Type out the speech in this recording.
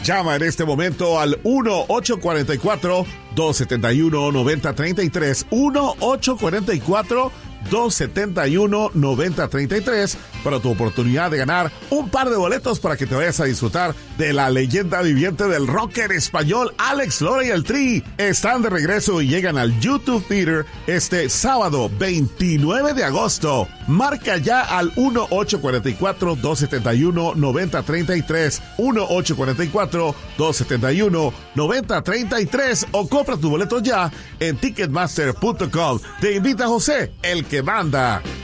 Llama en este momento al 1-844-271-9033. 1-844-271-9033 para tu oportunidad de ganar un par de boletos para que te vayas a disfrutar de la leyenda viviente del rock en español, Alex Lora y el Tri. Están de regreso y llegan al YouTube Theater este sábado 29 de agosto. Marca ya al 1-844-271-9033, 1-844-271-9033 o compra tu boleto ya en Ticketmaster.com. Te invita José, el que manda.